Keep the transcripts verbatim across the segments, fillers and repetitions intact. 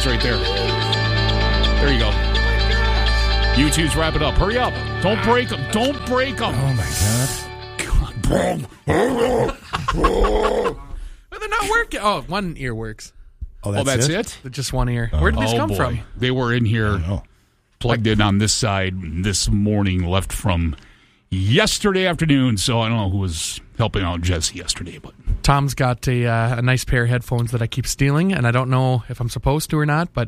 Two's right there. There you go. You two's wrap it up. Hurry up. Don't break them. Don't break them. Oh, my God. But they're not working. Oh, one ear works. Oh, that's, oh, that's it? it? Just one ear. Where did this oh, come boy. from? They were in here, Oh. plugged in on this side this morning, left from yesterday afternoon. So I don't know who was helping out Jesse yesterday, but Tom's got a, uh, a nice pair of headphones that I keep stealing, and I don't know if I'm supposed to or not. But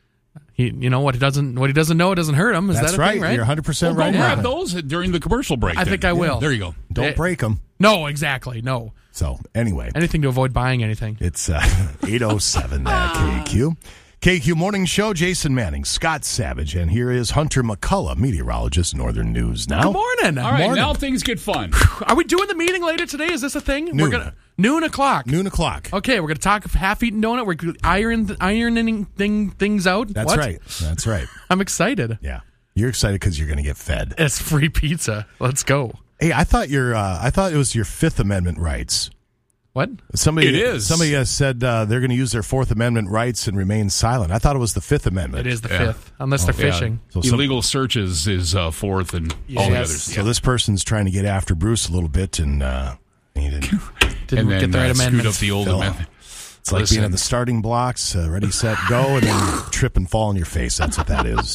he, you know what he doesn't, what he doesn't know, it doesn't hurt him. Is That's that a right. thing, right? You're one hundred percent well, right. go about grab it. those during the commercial break. I then. think I will. Yeah, there you go. Don't Eh, break them. No, exactly. No. So, anyway. Anything to avoid buying anything. It's uh, eight oh seven at K Q. K Q Morning Show, Jason Manning, Scott Savage, and here is Hunter McCullough, meteorologist, Northern News Now. Good morning. All right, Morning. now things get fun. Are we doing the meeting later today? Is this a thing? Noon. We're gonna noon o'clock. Noon o'clock. Okay, we're gonna talk half-eaten donut. We're gonna iron ironing thing, things out. That's What? right. That's right. I'm excited. Yeah. You're excited because you're going to get fed. It's free pizza. Let's go. Hey, I thought your uh, I thought it was your Fifth Amendment rights. What? Somebody It is. Somebody has said uh, they're going to use their Fourth Amendment rights and remain silent. I thought it was the Fifth Amendment. It is the Yeah. fifth, unless they're Yeah. fishing. So some- Illegal searches is uh, fourth and all the Yes. others. So this person's trying to get after Bruce a little bit, and uh, he didn't. Didn't and then get the right uh, scoot up amendments. the old Phil. amendment. It's like Listen. being in the starting blocks, uh, ready, set, go, and then trip and fall on your face. That's what that is.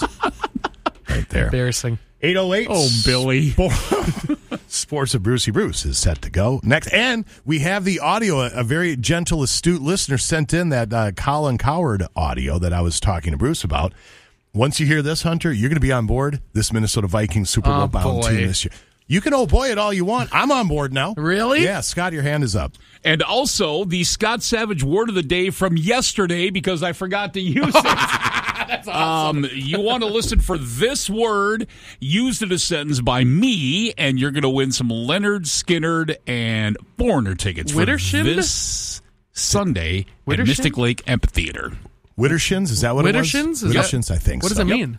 Right there. Embarrassing. eight oh eight. Oh, Billy. Sports of Brucey Bruce is set to go next. And we have the audio. A, a very gentle, astute listener sent in that uh, Colin Coward audio that I was talking to Bruce about. Once you hear this, Hunter, you're going to be on board this Minnesota Vikings Super Bowl Oh, bound boy. team this year. You can oh boy it all you want. I'm on board now. Really? Yeah, Scott, your hand is up. And also the Scott Savage word of the day from yesterday because I forgot to use it. That's awesome. Um, you want to listen for this word used in a sentence by me, and you're going to win some Leonard Skinnard and Foreigner tickets for Wittershind? this Sunday at Wittershind? Mystic Lake Amphitheater. Wittershins, is that what Wittershins? it Is was? that- Wittershins, I think What does so. it mean?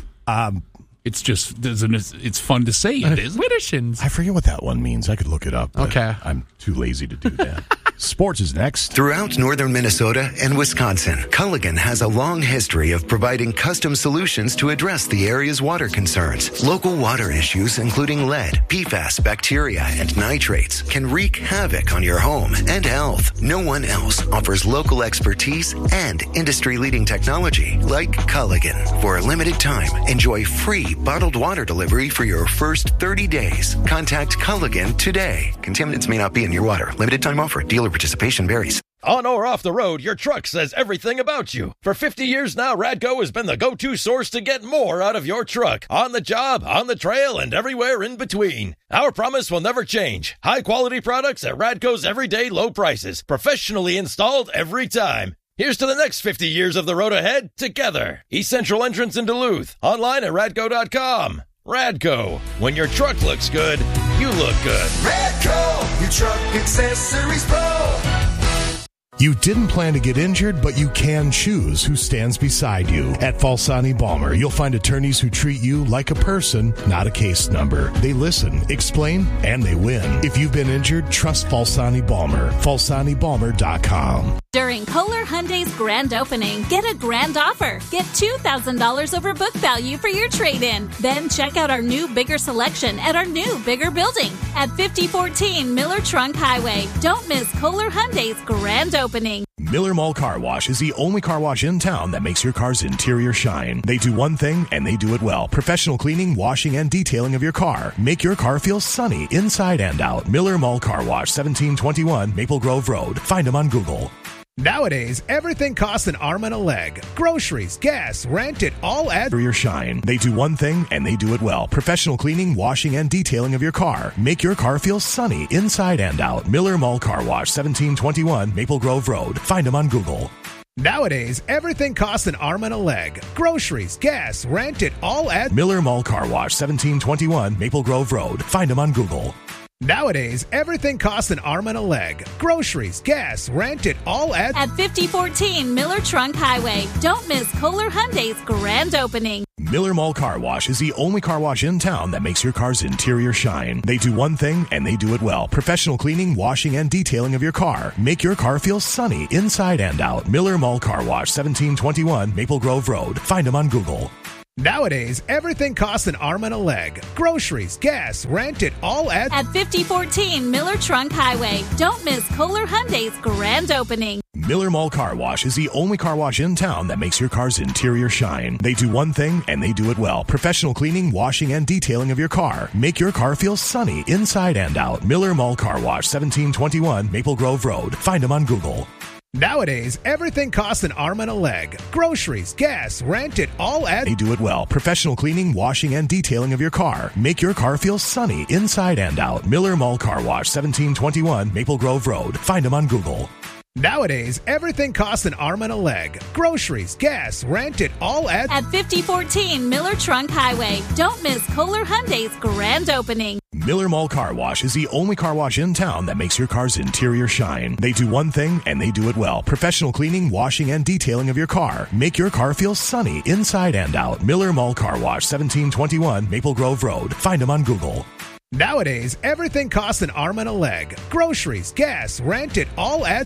It's just doesn't it- it's fun to say it is. Wittershins. I forget what that one means. I could look it up. but Okay. I'm too lazy to do that. Sports is next. Throughout northern Minnesota and Wisconsin, Culligan has a long history of providing custom solutions to address the area's water concerns. Local water issues, including lead, P FAS, bacteria, and nitrates, can wreak havoc on your home and health. No one else offers local expertise and industry-leading technology like Culligan. For a limited time, enjoy free bottled water delivery for your first thirty days. Contact Culligan today. Contaminants may not be in your water. Limited time offer. Dealer participation varies. On or off the road, your truck says everything about you. For fifty years now, Radco has been the go-to source to get more out of your truck. On the job, on the trail, and everywhere in between. Our promise will never change. High-quality products at Radco's everyday low prices. Professionally installed every time. Here's to the next fifty years of the road ahead together. East Central entrance in Duluth. Online at radco dot com. Radco. When your truck looks good, you look good. Radco, your truck accessories pro. You didn't plan to get injured, but you can choose who stands beside you. At Falsani Balmer, you'll find attorneys who treat you like a person, not a case number. They listen, explain, and they win. If you've been injured, trust Falsani Balmer. falsani balmer dot com. During Kohler Hyundai's grand opening, get a grand offer. Get two thousand dollars over book value for your trade-in. Then check out our new, bigger selection at our new, bigger building at fifty fourteen Miller Trunk Highway. Don't miss Kohler Hyundai's grand opening. Miller Mall Car Wash is the only car wash in town that makes your car's interior shine. They do one thing, and they do it well. Professional cleaning, washing, and detailing of your car. Make your car feel sunny inside and out. Miller Mall Car Wash, seventeen twenty-one Maple Grove Road. Find them on Google. Nowadays, everything costs an arm and a leg. Groceries, gas, rent, it all adds. For your shine. They do one thing, and they do it well. Professional cleaning, washing, and detailing of your car. Make your car feel sunny inside and out. Miller Mall Car Wash, seventeen twenty-one Maple Grove Road. Find them on Google. Nowadays, everything costs an arm and a leg. Groceries, gas, rent, it all adds. Miller Mall Car Wash, seventeen twenty-one Maple Grove Road. Find them on Google. Nowadays, everything costs an arm and a leg. Groceries, gas, rent, it all adds At fifty fourteen Miller Trunk Highway. Don't miss Kohler Hyundai's grand opening. Miller Mall Car Wash is the only car wash in town that makes your car's interior shine. They do one thing, and they do it well. Professional cleaning, washing, and detailing of your car. Make your car feel sunny inside and out. Miller Mall Car Wash, seventeen twenty-one Maple Grove Road. Find them on Google. Nowadays, everything costs an arm and a leg. Groceries, gas, rent, it all adds At fifty fourteen Miller Trunk Highway. Don't miss Kohler Hyundai's grand opening. Miller Mall Car Wash is the only car wash in town that makes your car's interior shine. They do one thing, and they do it well. Professional cleaning, washing, and detailing of your car. Make your car feel sunny inside and out. Miller Mall Car Wash, seventeen twenty-one Maple Grove Road. Find them on Google. Nowadays, everything costs an arm and a leg. Groceries, gas, rent, it all adds They do it well. Professional cleaning, washing, and detailing of your car. Make your car feel sunny inside and out. Miller Mall Car Wash, seventeen twenty-one Maple Grove Road. Find them on Google. Nowadays, everything costs an arm and a leg. Groceries, gas, rent, it all adds At fifty fourteen Miller Trunk Highway. Don't miss Kohler Hyundai's grand opening. Miller Mall Car Wash is the only car wash in town that makes your car's interior shine. They do one thing, and they do it well. Professional cleaning, washing, and detailing of your car. Make your car feel sunny inside and out. Miller Mall Car Wash, seventeen twenty-one Maple Grove Road. Find them on Google. Nowadays, everything costs an arm and a leg. Groceries, gas, rent, it all adds